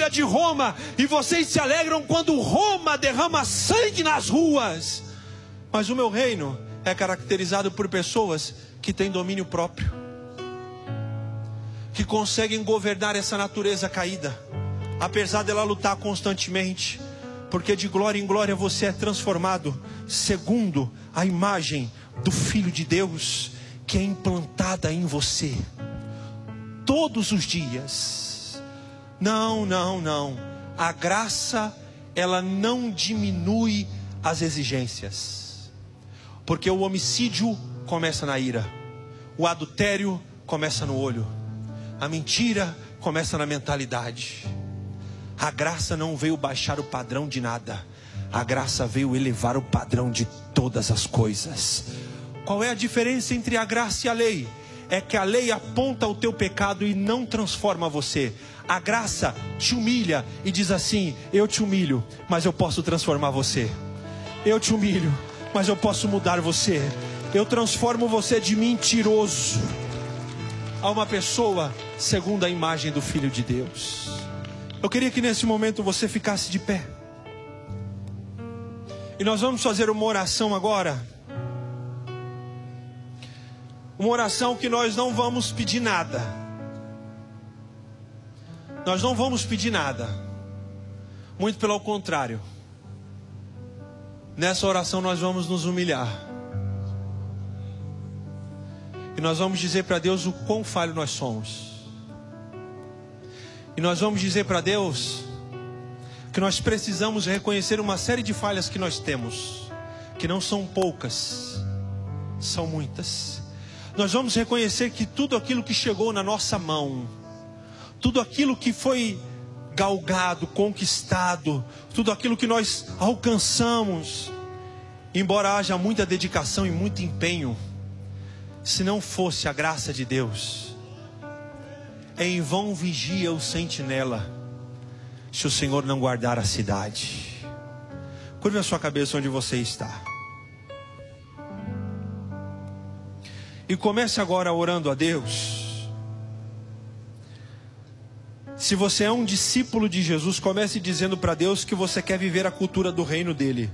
dia de Roma, e vocês se alegram quando Roma derrama sangue nas ruas. Mas o meu reino é caracterizado por pessoas que têm domínio próprio, que conseguem governar essa natureza caída, apesar dela lutar constantemente, porque de glória em glória você é transformado segundo a imagem do Filho de Deus, que é implantada em você todos os dias. Não. A graça, ela não diminui as exigências, porque o homicídio começa na ira, o adultério começa no olho, a mentira começa na mentalidade. A graça não veio baixar o padrão de nada, a graça veio elevar o padrão de todas as coisas. Qual é a diferença entre a graça e a lei? É que a lei aponta o teu pecado e não transforma você. A graça te humilha e diz assim: eu te humilho, mas eu posso transformar você. Eu te humilho, mas eu posso mudar você. Eu transformo você de mentiroso a uma pessoa segundo a imagem do Filho de Deus. Eu queria que nesse momento você ficasse de pé. E nós vamos fazer uma oração agora. Uma oração que nós não vamos pedir nada. Nós não vamos pedir nada. Muito pelo contrário. Nessa oração nós vamos nos humilhar. E nós vamos dizer para Deus o quão falho nós somos. E nós vamos dizer para Deus que nós precisamos reconhecer uma série de falhas que nós temos, que não são poucas, são muitas. Nós vamos reconhecer que tudo aquilo que chegou na nossa mão, tudo aquilo que foi galgado, conquistado, tudo aquilo que nós alcançamos, embora haja muita dedicação e muito empenho, se não fosse a graça de Deus, em vão vigia o sentinela, se o Senhor não guardar a cidade. Curve a sua cabeça onde você está. E comece agora orando a Deus. Se você é um discípulo de Jesus, comece dizendo para Deus que você quer viver a cultura do reino dele.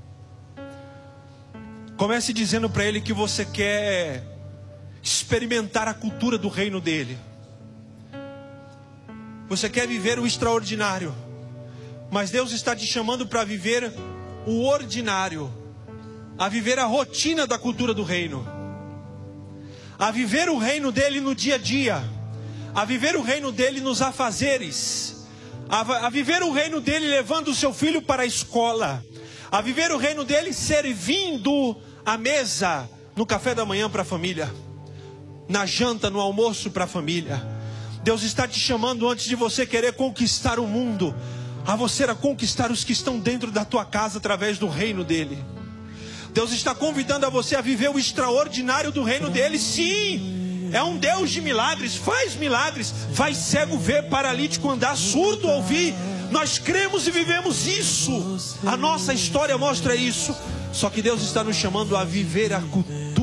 Comece dizendo para Ele que você quer experimentar a cultura do reino dele. Você quer viver o extraordinário, mas Deus está te chamando para viver o ordinário, a viver a rotina da cultura do reino, a viver o reino dele no dia a dia, a viver o reino dele nos afazeres, a viver o reino dele levando o seu filho para a escola, a viver o reino dele servindo a mesa no café da manhã para a família, na janta, no almoço para a família. Deus está te chamando, antes de você querer conquistar o mundo, a você a conquistar os que estão dentro da tua casa através do reino dele. Deus está convidando a você a viver o extraordinário do reino dele. Sim, é um Deus de milagres, faz cego ver, paralítico andar, surdo ouvir. Nós cremos e vivemos isso. A nossa história mostra isso. Só que Deus está nos chamando a viver a cultura